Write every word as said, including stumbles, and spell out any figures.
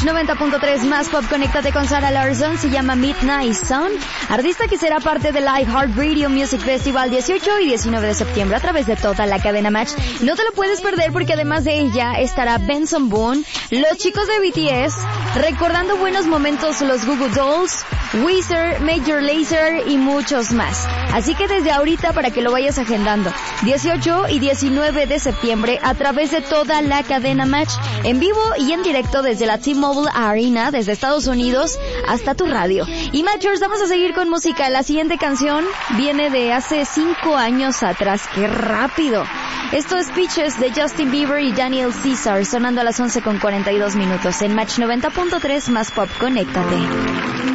noventa punto tres más pop, conéctate con Sarah Larson, se llama Midnight Sun, artista que será parte del iHeartRadio Music Festival dieciocho y diecinueve de septiembre a través de toda la cadena Match. No te lo puedes perder porque además de ella estará Benson Boone, los chicos de B T S, recordando buenos momentos los Goo Goo Dolls, Weezer, Major Lazer y muchos más. Así que desde ahorita para que lo vayas agendando, dieciocho y diecinueve de septiembre a través de toda la cadena Match, en vivo y en directo desde la T-Mobile Arena, desde Estados Unidos hasta tu radio. Y Matchers, vamos a seguir con música. La siguiente canción viene de hace cinco años atrás. ¡Qué rápido! Esto es Peaches de Justin Bieber y Daniel Caesar, sonando a las once con cuarenta y dos minutos en Match noventa punto tres más pop, conéctate.